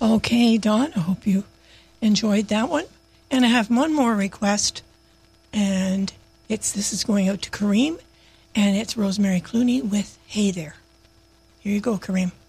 Okay, Dawn, I hope you enjoyed that one. And I have one more request, and this is going out to Kareem, and it's Rosemary Clooney with Hey There. Here you go, Kareem.